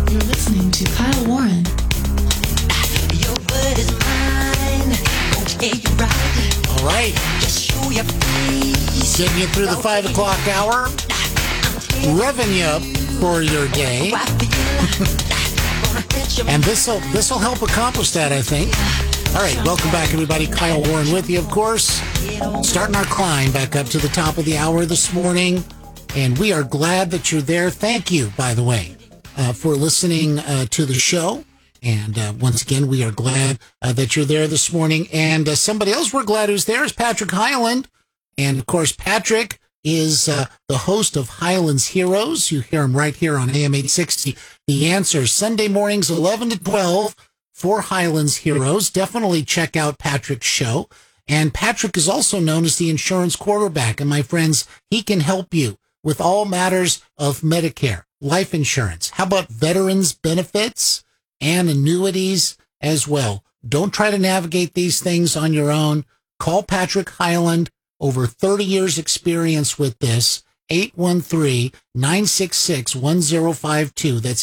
You're listening to Kyle Warren. Your word is mine. Okay, you're right. All right. Just show your face. Getting you through the 5 o'clock hour. Revving you up for your day. And this'll help accomplish that, I think. All right, welcome back, everybody. Kyle Warren with you, of course. Starting our climb back up to the top of the hour this morning. And we are glad that you're there. Thank you, by the way, for listening to the show. And once again, we are glad that you're there this morning. And somebody else we're glad who's there is Patrick Hyland. And, of course, Patrick is the host of Highlands Heroes. You hear him right here on AM 860. The Answer, Sunday mornings, 11 to 12 for Highlands Heroes. Definitely check out Patrick's show. And Patrick is also known as the insurance quarterback. And, my friends, he can help you with all matters of Medicare, life insurance. How about veterans benefits and annuities as well? Don't try to navigate these things on your own. Call Patrick Hyland. Over 30 years experience with this. 813-966-1052. That's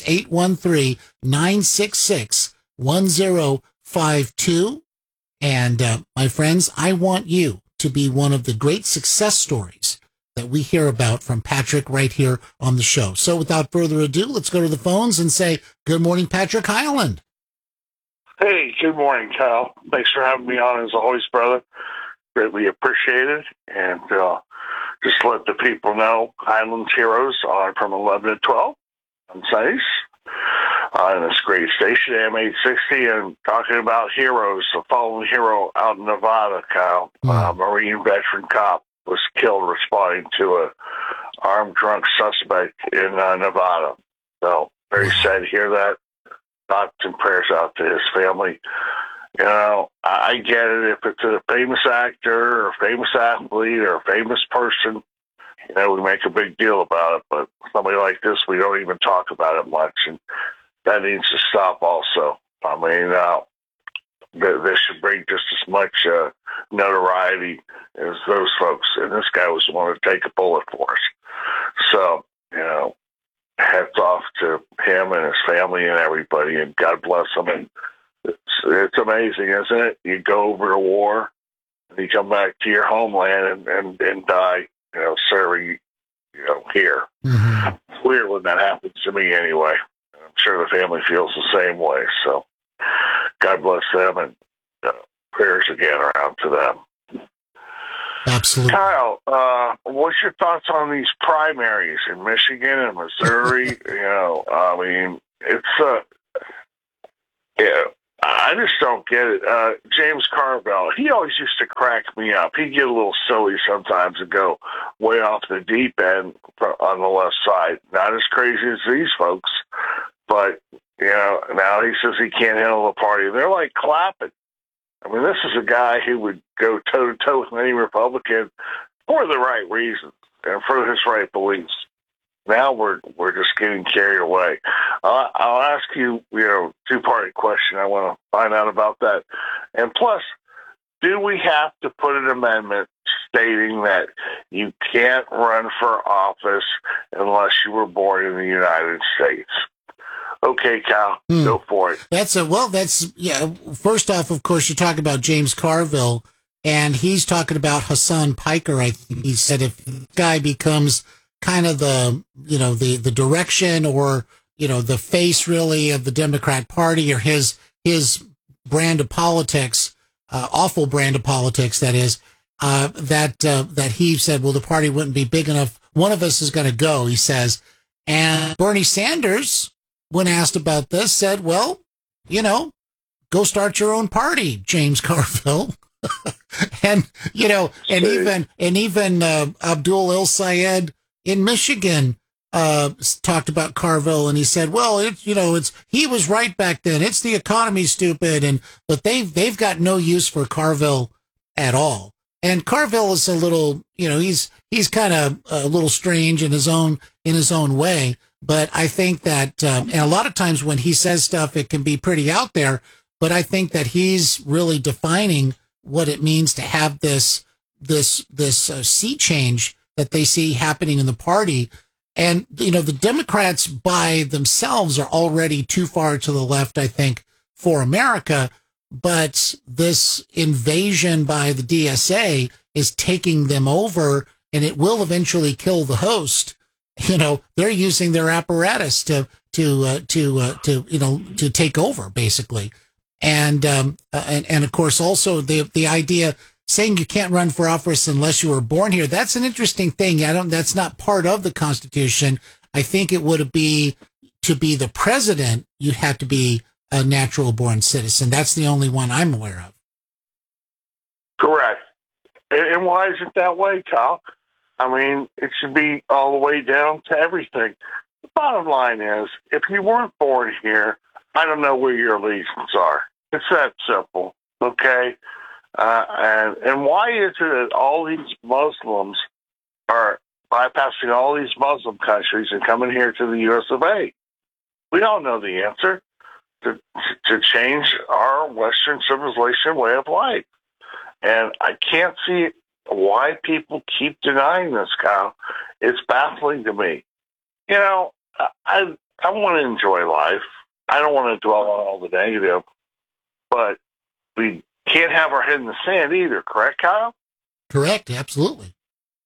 813-966-1052. And my friends, I want you to be one of the great success stories that we hear about from Patrick right here on the show. So without further ado, let's go to the phones and say, good morning, Patrick Hyland. Hey, good morning, Kyle. Thanks for having me on as always, brother. Greatly appreciated. And just to let the people know, Highlands Heroes are from 11 to 12 on Sundays on this great station, AM 860, and talking about heroes. A fallen hero out in Nevada, Kyle, Marine veteran cop, was killed responding to a armed drunk suspect in Nevada. So very sad to hear that. Thoughts and prayers out to his family. You know, I get it if it's a famous actor or a famous athlete or a famous person, you know, we make a big deal about it. But somebody like this, we don't even talk about it much. And that needs to stop also. I mean, this should bring just as much notoriety as those folks. And this guy was the one to take a bullet for us. So, you know, hats off to him and his family and everybody, and God bless them. And it's amazing, isn't it? You go over to war, and you come back to your homeland and die, you know, serving, you know, here. Mm-hmm. It's weird when that happens to me anyway. I'm sure the family feels the same way. So God bless them, and prayers again around to them. Absolutely. Kyle, what's your thoughts on these primaries in Michigan and Missouri? You know, I mean, it's yeah, I just don't get it. James Carville, he always used to crack me up. He'd get a little silly sometimes and go way off the deep end on the left side. Not as crazy as these folks, but, you know, now he says he can't handle the party. They're like clapping. I mean, this is a guy who would go toe-to-toe with any Republican for the right reasons and for his right beliefs. Now we're just getting carried away. I'll ask you, you know, two-part question. I want to find out about that. And plus, do we have to put an amendment stating that you can't run for office unless you were born in the United States? Okay, Cal, go for it. First off, of course, you talk about James Carville, and he's talking about Hassan Piker. I think he said if the guy becomes kind of the direction or, you know, the face really of the Democrat Party or his brand of politics, awful brand of politics, that is, that he said, well, the party wouldn't be big enough. One of us is going to go, he says. And Bernie Sanders, when asked about this, said, well, you know, go start your own party, James Carville. And, you know, and even Abdul El Sayed in Michigan talked about Carville, and he said, well, he was right back then. It's the economy, stupid. But they've got no use for Carville at all. And Carville is a little, you know, he's kind of a little strange in his own way. But I think that, and a lot of times when he says stuff, it can be pretty out there. But I think that he's really defining what it means to have this sea change that they see happening in the party. And, the Democrats by themselves are already too far to the left, I think, for America. But this invasion by the DSA is taking them over, and it will eventually kill the host. They're using their apparatus to take over, basically. And of course, also the idea saying you can't run for office unless you were born here. That's an interesting thing. That's not part of the Constitution. I think it would be to be the president, you'd have to be a natural born citizen. That's the only one I'm aware of. Correct. And why is it that way, Kyle? I mean, it should be all the way down to everything. The bottom line is, if you weren't born here, I don't know where your allegiances are. It's that simple, okay? And why is it that all these Muslims are bypassing all these Muslim countries and coming here to the U.S. of A? We don't know the answer to change our Western civilization way of life. And I can't see why people keep denying this, Kyle. It's baffling to me. I want to enjoy life. I don't want to dwell on all the negative, but we can't have our head in the sand either, correct, Kyle? Correct, absolutely.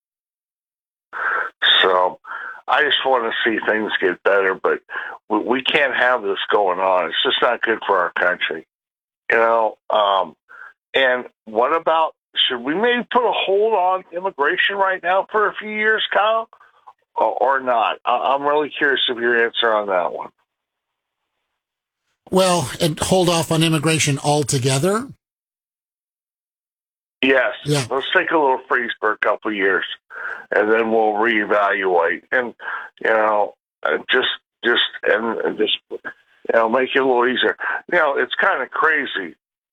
So I just want to see things get better, but we can't have this going on. It's just not good for our country. And what about, should we maybe put a hold on immigration right now for a few years, Kyle, or not? I'm really curious of your answer on that one. Well, and hold off on immigration altogether? Yes. Yeah. Let's take a little freeze for a couple of years, and then we'll reevaluate. And, just make it a little easier. It's kind of crazy.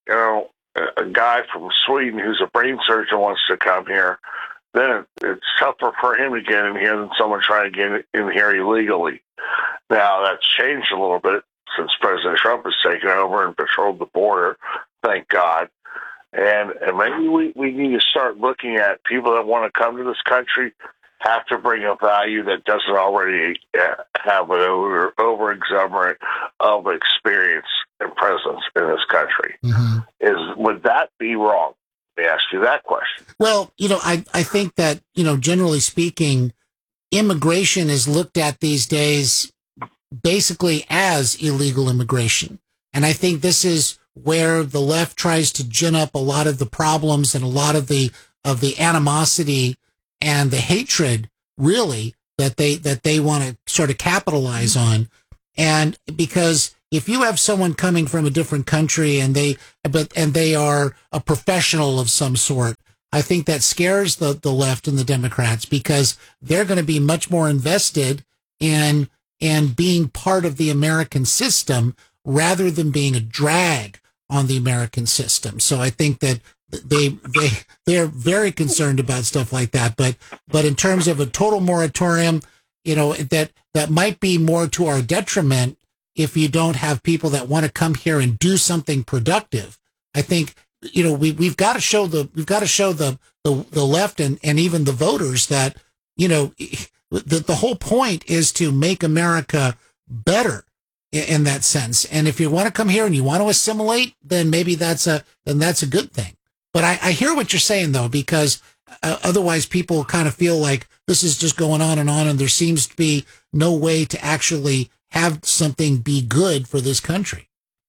A guy from Sweden who's a brain surgeon wants to come here, then it's tougher for him to get in here than someone trying to get in here illegally. Now, that's changed a little bit since President Trump has taken over and patrolled the border, thank God. And maybe we need to start looking at people that want to come to this country have to bring a value that doesn't already have an over-exuberant of experience and presence in this country. Mm-hmm. Would that be wrong? Let me ask you that question. Well, I think that, generally speaking, immigration is looked at these days basically as illegal immigration. And I think this is where the left tries to gin up a lot of the problems and a lot of the animosity and the hatred, really, that they want to sort of capitalize on. And because if you have someone coming from a different country and they are a professional of some sort, I think that scares the left and the Democrats, because they're going to be much more invested in being part of the American system rather than being a drag on the American system. So I think that they're very concerned about stuff like that. But in terms of a total moratorium, that might be more to our detriment if you don't have people that want to come here and do something productive. I think, we've got to show the left and even the voters that, the whole point is to make America better in that sense. And if you want to come here and you want to assimilate, then maybe that's a good thing. But I hear what you're saying, though, because otherwise people kind of feel like this is just going on, and there seems to be no way to actually have something be good for this country.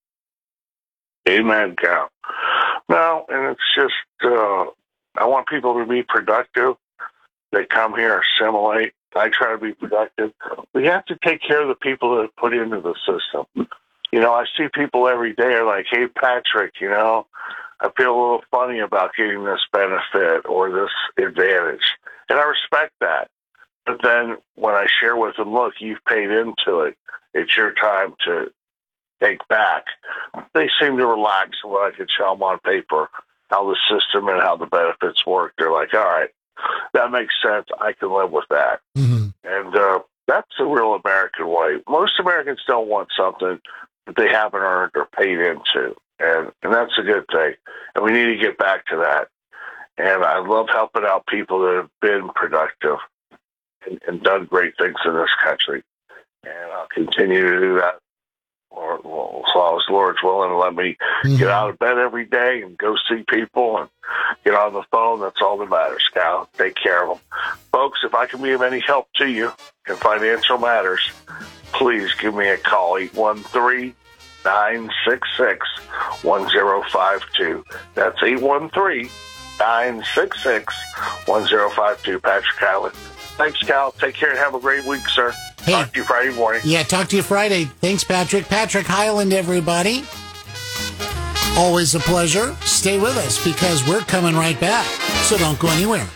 Amen, Cal. No, and it's just, I want people to be productive. They come here, assimilate. I try to be productive. We have to take care of the people that are put into the system. I see people every day are like, hey, Patrick, I feel a little funny about getting this benefit or this advantage. And I respect that. But then when I share with them, look, you've paid into it. It's your time to take back. They seem to relax when I can show them on paper how the system and how the benefits work. They're like, all right, that makes sense. I can live with that. Mm-hmm. And that's the real American way. Most Americans don't want something that they haven't earned or paid into. And that's a good thing. And we need to get back to that. And I love helping out people that have been productive. and done great things in this country. And I'll continue to do that. Or, well, as long as the Lord's willing to let me get out of bed every day and go see people and get on the phone. That's all that matters, Cal. Take care of them. Folks, if I can be of any help to you in financial matters, please give me a call, 813-966-1052. That's 813-966-1052. Patrick Allen. Thanks, Cal. Take care and have a great week, sir. Hey. Talk to you Friday morning. Yeah, talk to you Friday. Thanks, Patrick. Patrick Hyland, everybody. Always a pleasure. Stay with us because we're coming right back. So don't go anywhere.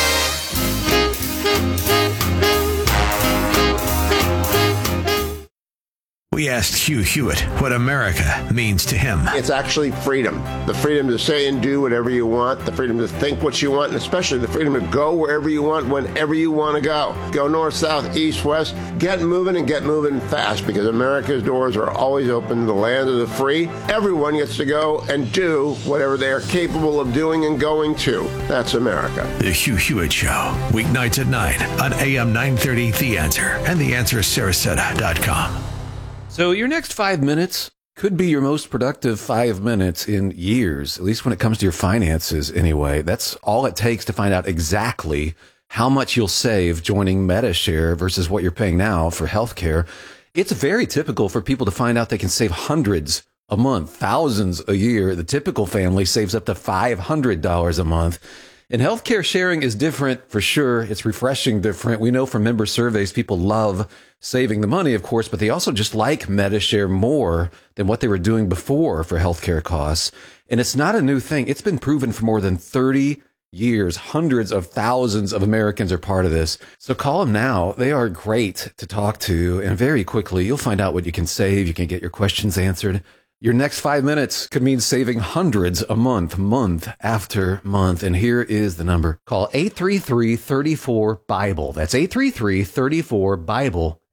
We asked Hugh Hewitt what America means to him. It's actually freedom. The freedom to say and do whatever you want, the freedom to think what you want, and especially the freedom to go wherever you want, whenever you want to go. Go north, south, east, west. Get moving and get moving fast because America's doors are always open. The land of the free. Everyone gets to go and do whatever they are capable of doing and going to. That's America. The Hugh Hewitt Show, weeknights at 9 on AM 930 The Answer and TheAnswerSarasota.com. So your next 5 minutes could be your most productive 5 minutes in years, at least when it comes to your finances anyway. That's all it takes to find out exactly how much you'll save joining Medi-Share versus what you're paying now for healthcare. It's very typical for people to find out they can save hundreds a month, thousands a year. The typical family saves up to $500 a month. And healthcare sharing is different for sure. It's refreshing different. We know from member surveys, people love saving the money, of course, but they also just like Medi-Share more than what they were doing before for healthcare costs. And it's not a new thing. It's been proven for more than 30 years. Hundreds of thousands of Americans are part of this. So call them now. They are great to talk to. And very quickly, you'll find out what you can save. You can get your questions answered. Your next 5 minutes could mean saving hundreds a month, month after month. And here is the number. Call 833-34-BIBLE. That's 833-34-BIBLE.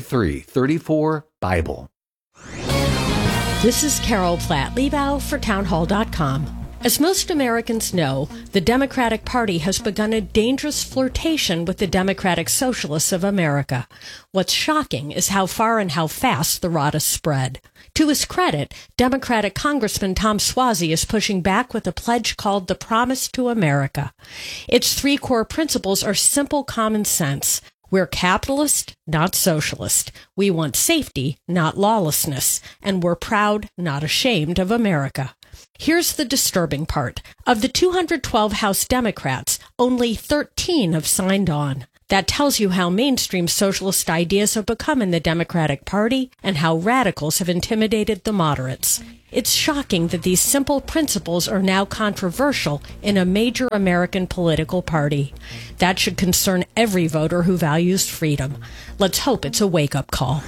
833-34-BIBLE. This is Carol Platt-Liebau for townhall.com. As most Americans know, the Democratic Party has begun a dangerous flirtation with the Democratic Socialists of America. What's shocking is how far and how fast the rot has spread. To his credit, Democratic Congressman Tom Suozzi is pushing back with a pledge called the Promise to America. Its three core principles are simple common sense. We're capitalist, not socialist. We want safety, not lawlessness. And we're proud, not ashamed of America. Here's the disturbing part. Of the 212 House Democrats, only 13 have signed on. That tells you how mainstream socialist ideas have become in the Democratic Party and how radicals have intimidated the moderates. It's shocking that these simple principles are now controversial in a major American political party. That should concern every voter who values freedom. Let's hope it's a wake-up call.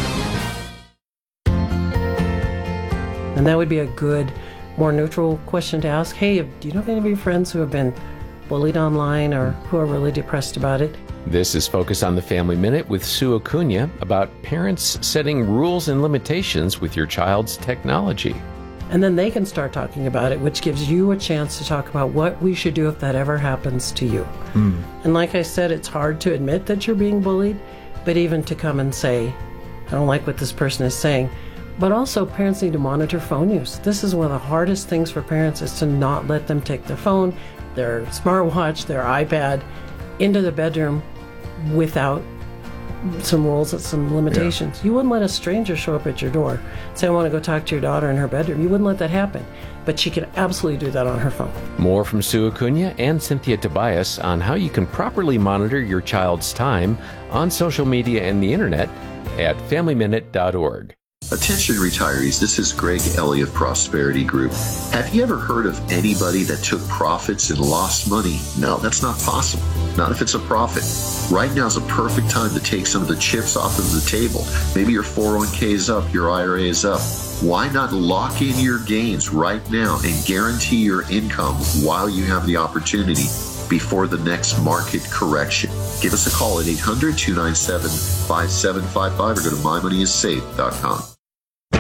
And that would be a good, more neutral question to ask. Hey, do you know any of your friends who have been bullied online or who are really depressed about it? This is Focus on the Family Minute with Sue Acuna about parents setting rules and limitations with your child's technology. And then they can start talking about it, which gives you a chance to talk about what we should do if that ever happens to you. And like I said, it's hard to admit that you're being bullied, but even to come and say, I don't like what this person is saying. But also, parents need to monitor phone use. This is one of the hardest things for parents is to not let them take their phone, their smartwatch, their iPad into the bedroom without some rules and some limitations. Yeah. You wouldn't let a stranger show up at your door and say, I want to go talk to your daughter in her bedroom. You wouldn't let that happen. But she can absolutely do that on her phone. More from Sue Acuna and Cynthia Tobias on how you can properly monitor your child's time on social media and the internet at FamilyMinute.org. Attention retirees, this is Greg Ellie of Prosperity Group. Have you ever heard of anybody that took profits and lost money? No, that's not possible. Not if it's a profit. Right now is a perfect time to take some of the chips off of the table. Maybe your 401k is up, your IRA is up. Why not lock in your gains right now and guarantee your income while you have the opportunity before the next market correction? Give us a call at 800-297-5755 or go to mymoneyissafe.com.